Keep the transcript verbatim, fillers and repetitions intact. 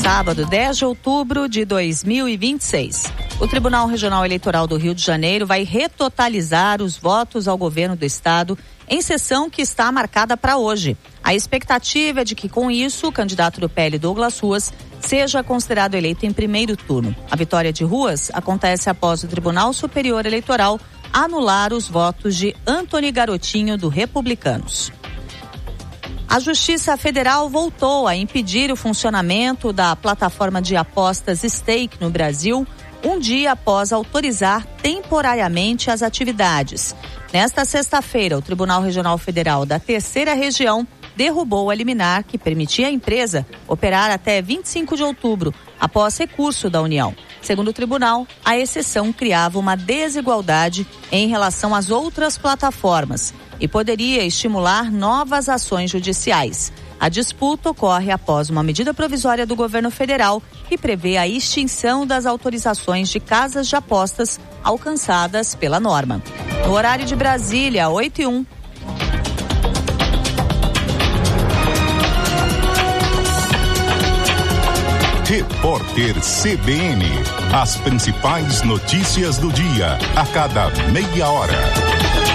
Sábado, dez de outubro de dois mil e vinte e seis. O Tribunal Regional Eleitoral do Rio de Janeiro vai retotalizar os votos ao governo do estado em sessão que está marcada para hoje. A expectativa é de que, com isso, o candidato do P L, Douglas Ruas, seja considerado eleito em primeiro turno. A vitória de Ruas acontece após o Tribunal Superior Eleitoral anular os votos de Antony Garotinho, do Republicanos. A Justiça Federal voltou a impedir o funcionamento da plataforma de apostas Stake no Brasil, um dia após autorizar temporariamente as atividades. Nesta sexta-feira, o Tribunal Regional Federal da Terceira Região derrubou a liminar que permitia à empresa operar até vinte e cinco de outubro, após recurso da União. Segundo o tribunal, a exceção criava uma desigualdade em relação às outras plataformas e poderia estimular novas ações judiciais. A disputa ocorre após uma medida provisória do governo federal que prevê a extinção das autorizações de casas de apostas alcançadas pela norma. No horário de Brasília, oito e um. Repórter C B N. As principais notícias do dia, a cada meia hora.